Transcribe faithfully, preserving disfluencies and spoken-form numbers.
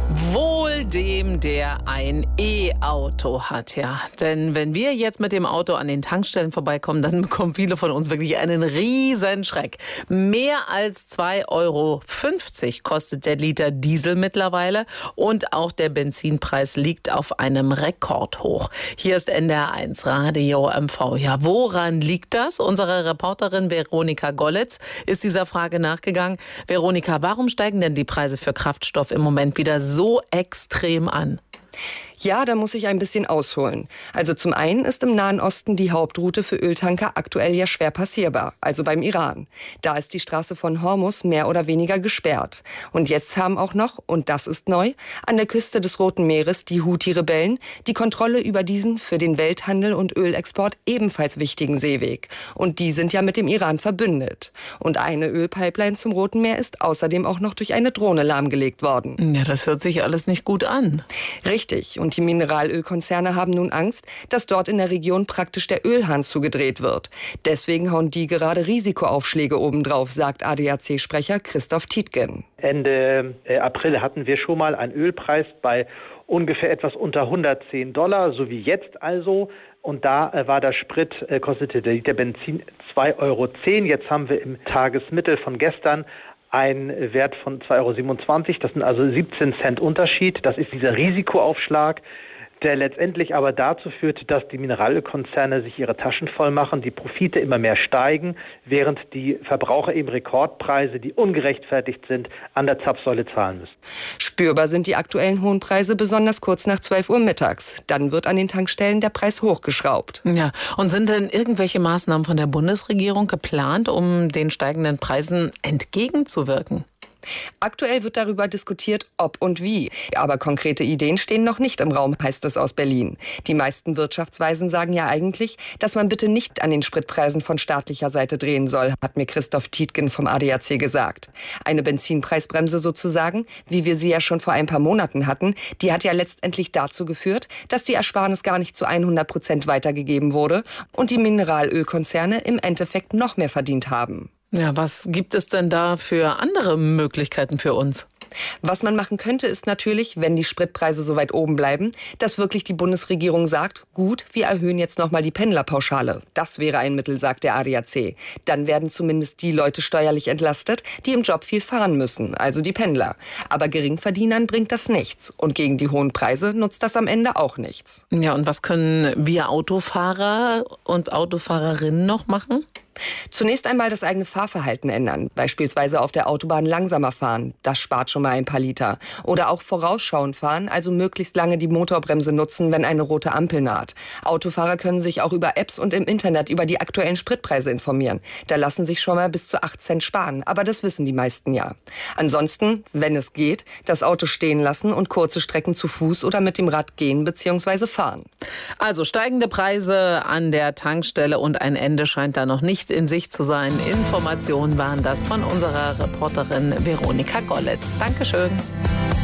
Wohl dem, der ein E-Auto hat, ja. Denn wenn wir jetzt mit dem Auto an den Tankstellen vorbeikommen, dann bekommen viele von uns wirklich einen riesen Schreck. Mehr als zwei Euro fünfzig kostet der Liter Diesel mittlerweile und auch der Benzinpreis liegt auf einem Rekordhoch. Hier ist N D R eins Radio M V. Ja, woran liegt das? Unsere Reporterin Veronika Gollitz ist dieser Frage nachgegangen. Veronika, warum steigen denn die Preise für Kraftstoff im Moment wieder so so extrem an? Ja, da muss ich ein bisschen ausholen. Also zum einen ist im Nahen Osten die Hauptroute für Öltanker aktuell ja schwer passierbar, also beim Iran. Da ist die Straße von Hormuz mehr oder weniger gesperrt. Und jetzt haben auch noch, und das ist neu, an der Küste des Roten Meeres die Houthi-Rebellen die Kontrolle über diesen für den Welthandel und Ölexport ebenfalls wichtigen Seeweg. Und die sind ja mit dem Iran verbündet. Und eine Ölpipeline zum Roten Meer ist außerdem auch noch durch eine Drohne lahmgelegt worden. Ja, das hört sich alles nicht gut an. Richtig. Und die Mineralölkonzerne haben nun Angst, dass dort in der Region praktisch der Ölhahn zugedreht wird. Deswegen hauen die gerade Risikoaufschläge obendrauf, sagt A D A C-Sprecher Christoph Tietgen. Ende April hatten wir schon mal einen Ölpreis bei ungefähr etwas unter hundertzehn Dollar, so wie jetzt also. Und da war der Sprit, kostete der Liter Benzin zwei Euro zehn. Jetzt haben wir im Tagesmittel von gestern ein Wert von zwei Euro siebenundzwanzig, das sind also siebzehn Cent Unterschied. Das ist dieser Risikoaufschlag, der letztendlich aber dazu führt, dass die Mineralölkonzerne sich ihre Taschen voll machen, die Profite immer mehr steigen, während die Verbraucher eben Rekordpreise, die ungerechtfertigt sind, an der Zapfsäule zahlen müssen. Spürbar sind die aktuellen hohen Preise besonders kurz nach zwölf Uhr mittags. Dann wird an den Tankstellen der Preis hochgeschraubt. Ja, und sind denn irgendwelche Maßnahmen von der Bundesregierung geplant, um den steigenden Preisen entgegenzuwirken? Aktuell wird darüber diskutiert, ob und wie. Aber konkrete Ideen stehen noch nicht im Raum, heißt es aus Berlin. Die meisten Wirtschaftsweisen sagen ja eigentlich, dass man bitte nicht an den Spritpreisen von staatlicher Seite drehen soll, hat mir Christoph Tietgen vom A D A C gesagt. Eine Benzinpreisbremse sozusagen, wie wir sie ja schon vor ein paar Monaten hatten, die hat ja letztendlich dazu geführt, dass die Ersparnis gar nicht zu hundert Prozent weitergegeben wurde und die Mineralölkonzerne im Endeffekt noch mehr verdient haben. Ja, was gibt es denn da für andere Möglichkeiten für uns? Was man machen könnte, ist natürlich, wenn die Spritpreise so weit oben bleiben, dass wirklich die Bundesregierung sagt, gut, wir erhöhen jetzt nochmal die Pendlerpauschale. Das wäre ein Mittel, sagt der A D A C. Dann werden zumindest die Leute steuerlich entlastet, die im Job viel fahren müssen, also die Pendler. Aber Geringverdienern bringt das nichts. Und gegen die hohen Preise nutzt das am Ende auch nichts. Ja, und was können wir Autofahrer und Autofahrerinnen noch machen? Zunächst einmal das eigene Fahrverhalten ändern, beispielsweise auf der Autobahn langsamer fahren, das spart schon mal ein paar Liter. Oder auch vorausschauend fahren, also möglichst lange die Motorbremse nutzen, wenn eine rote Ampel naht. Autofahrer können sich auch über Apps und im Internet über die aktuellen Spritpreise informieren. Da lassen sich schon mal bis zu acht Cent sparen, aber das wissen die meisten ja. Ansonsten, wenn es geht, das Auto stehen lassen und kurze Strecken zu Fuß oder mit dem Rad gehen bzw. fahren. Also steigende Preise an der Tankstelle und ein Ende scheint da noch nicht in Sicht zu sein. Informationen waren das von unserer Reporterin Veronika Gollitz. Dankeschön.